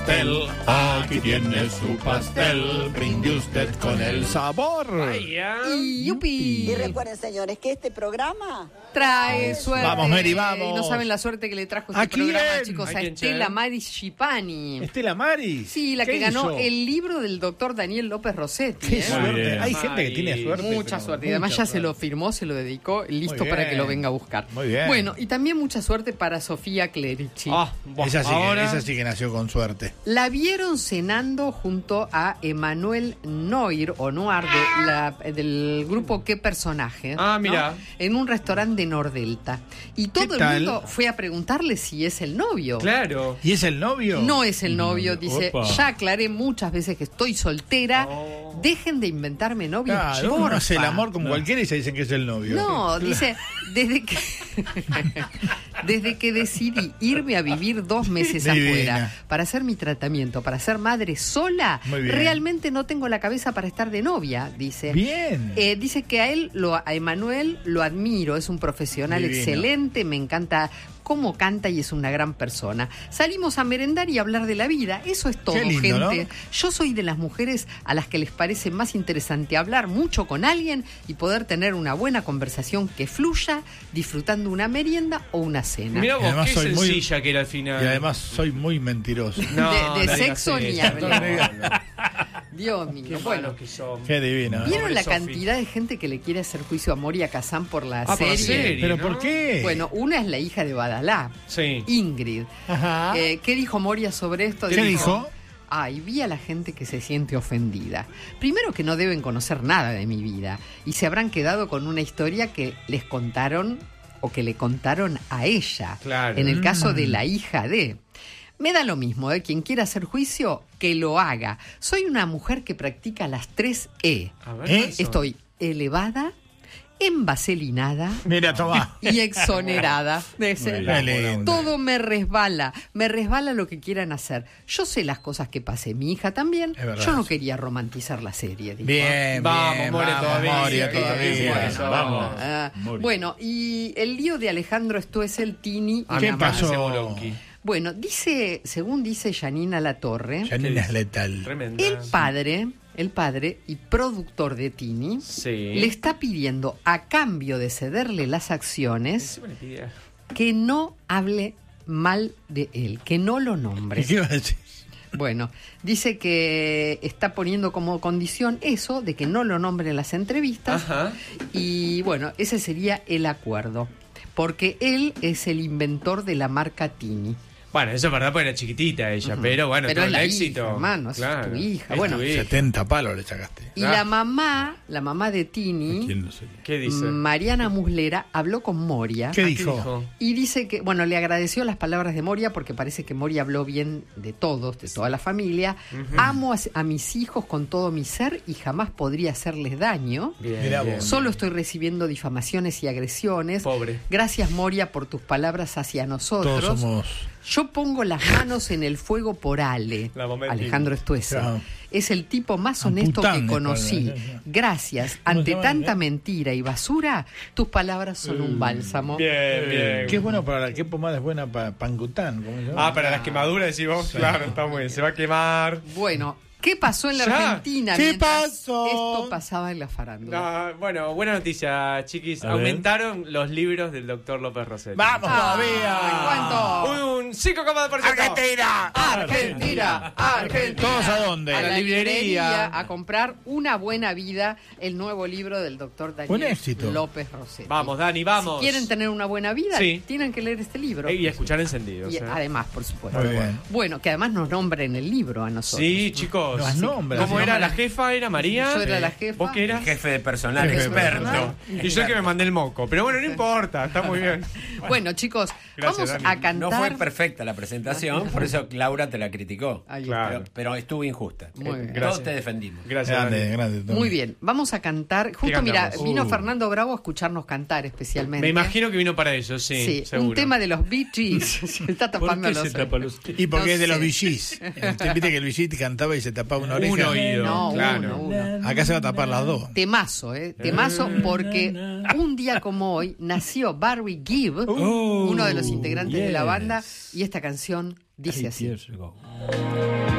pastel. Aquí tiene su pastel. Brinde usted con el sabor. Y yupi. Y recuerden, señores, que este programa trae suerte. Vamos, Mary, vamos. Y no saben la suerte que le trajo este ¿A quién? programa, chicos, ¿A a quién, Estela che? Maris Schipani. ¿Estela Maris? Sí, la ¿Qué que ganó hizo? el libro del doctor Daniel López Rossetti. Qué ¿eh? suerte. bien. Hay gente que tiene suerte. Mucha pero suerte. Y además mucha ya se lo suerte. firmó, se lo dedicó, listo Muy para bien. que lo venga a buscar. Muy bien. Bueno, y también mucha suerte para Sofía Clerici. Esa sí que nació con suerte. La vieron cenando junto a Emanuel Noir, o Noir, del grupo ¿Qué personaje? Ah, mirá. ¿no? En un restaurante de Nordelta. Y todo el tal? mundo fue a preguntarle si es el novio. Claro. ¿Y es el novio? No es el novio, dice, Opa. ya aclaré muchas veces que estoy soltera, dejen de inventarme novios, Claro, uno porfa. hace el amor con cualquiera y se dicen que es el novio. No, dice, desde que decidí irme a vivir 2 meses Divina. afuera para hacer mi tratamiento, para ser madre sola, Muy bien. realmente no tengo la cabeza para estar de novia, dice. Bien. Dice que a Emanuel lo admiro, es un profesional Divino. excelente, me encanta cómo canta y es una gran persona. Salimos a merendar y a hablar de la vida, eso es todo, Qué lindo, gente. ¿no? Yo soy de las mujeres a las que les parece más interesante hablar mucho con alguien y poder tener una buena conversación que fluya, disfrutando una merienda o una cena. Mira Y vos, además qué soy muy- sencilla que era al final. Y además soy muy mentiroso. No, de no digas sexo ni eso. hablar. Dios mío. Qué Bueno, malos que son. Qué divino. ¿eh? ¿vieron Pobre la Sofi. cantidad de gente que le quiere hacer juicio a Moria Kazan por la por la serie? serie. ¿Pero ¿no? por qué? Bueno, una es la hija de Badalá, Sí. Ingrid. Ajá. ¿Qué dijo Moria sobre esto? ¿Qué dijo? Ay, vi a la gente que se siente ofendida. Primero que no deben conocer nada de mi vida y se habrán quedado con una historia que les contaron o que le contaron a ella. Claro. En el caso de la hija de... Me da lo mismo, quien quiera hacer juicio, que lo haga. Soy una mujer que practica las 3 E. A ver, ¿Eh? ¿cuáles son? Estoy elevada, envaselinada Mira, toma. y exonerada. Qué lindo. Todo me resbala lo que quieran hacer. Yo sé las cosas que pasé, mi hija también. Es verdad. Yo no quería romantizar la serie. dijo. Bien, Vamos, bien, Moria, vamos, todavía. Moria, Sí, todavía. eso, Vamos. Ah, Moria. bueno, y el lío de Alejandro Stoessel, Tini y A mí ¿Qué me Namar. parece pasó? Bolonqui. Bueno, según dice Janina Latorre, Janina es letal. Tremenda. el padre y productor de Tini Sí. le está pidiendo, a cambio de cederle las acciones, Encima le pide- que no hable mal de él, que no lo nombre. ¿Y qué iba a decir? Bueno, dice que está poniendo como condición eso, de que no lo nombre en las entrevistas. Ajá. Y bueno, ese sería el acuerdo, porque él es el inventor de la marca Tini. Bueno, eso es verdad, porque era chiquitita ella, pero bueno, Pero todo es el la éxito. hija, hermano, es Claro, tu hija. es Bueno, tu hija. 70 palos le sacaste. Y Ah. la mamá de Tini, ¿Quién lo sé? ¿Qué dice? Mariana Muslera, habló con Moria. ¿Qué ¿Qué dijo? Y dice que, bueno, le agradeció las palabras de Moria porque parece que Moria habló bien de todos, de toda la familia. Amo a mis hijos con todo mi ser y jamás podría hacerles daño. Bien, Mirá bien. vos. Solo estoy recibiendo difamaciones y agresiones. Pobre. Gracias, Moria, por tus palabras hacia nosotros. Todos somos. Yo pongo las manos en el fuego por Ale, La momento. Alejandro Stoessel. Claro. Es el tipo más honesto que Amputable, conocí. para- Gracias. ¿Cómo Ante se llama? tanta mentira y basura, tus palabras son un bálsamo. Bien, bien. ¿Qué es bueno para qué pomada es buena para Pangután? ¿Cómo se llama? Ah, para las quemaduras decís vos. Claro, está muy bien. Se va a quemar. Bueno, ¿qué pasó en la Ya. Argentina? ¿Qué mientras pasó? Esto pasaba en la farándula. No, bueno, buena noticia, chiquis. A ver. Aumentaron los libros del doctor López Rossetti. ¡Vamos todavía! ¿Cuánto? Un 5,2%. ¡Argentina! Argentina, Argentina. ¿Todos a dónde? A A la la librería. librería. A comprar Una Buena Vida, el nuevo libro del doctor Buen Daniel éxito. López Rossetti. Vamos, Dani, vamos. Si quieren tener una buena vida, Sí. tienen que leer este libro. Y escuchar encendidos. Y ¿eh? además, por supuesto. Muy bien. Bueno, que además nos nombra en el libro a nosotros. Sí, chicos. Nos nombra. ¿Cómo era? ¿La jefa era María? Yo era la jefa. ¿Vos qué eras? Jefe de personal, Jefe de experto. personal. Y yo el que me mandé el moco. Pero bueno, no importa, está muy bien. Bueno, chicos, Gracias, vamos Dani. a cantar. No fue perfecta la presentación, por eso Laura te la criticó. Ahí Claro. Pero estuvo injusta. Muy bien. Todos Gracias. te defendimos. Gracias, Grande, Dani. grande. Tommy. Muy bien, vamos a cantar. Justo, mira, cantamos? vino Fernando Bravo a escucharnos cantar especialmente. Me imagino que vino para eso, sí, Sí, seguro. un tema de los Bee Gees. Se está tapando los oídos. Y porque No es de los sé. VGs. Viste que el VG cantaba y se tapaba una oreja. Un oído, No, claro. uno. Acá se va a tapar las dos. Temazo, temazo, porque un día como hoy nació Barry Gibb, uno de los integrantes de la banda, y esta canción dice así. Years ago.